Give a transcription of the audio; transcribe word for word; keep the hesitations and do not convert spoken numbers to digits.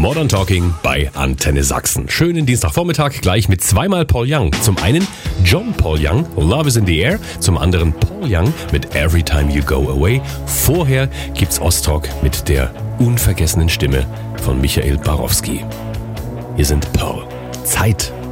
Modern Talking bei Antenne Sachsen. Schönen Dienstagvormittag gleich mit zweimal Paul Young. Zum einen John Paul Young, Love is in the Air. Zum anderen Paul Young mit Every Time You Go Away. Vorher gibt's Ostrock mit der unvergessenen Stimme von Michael Barowski. Hier sind Pearl. Zeit.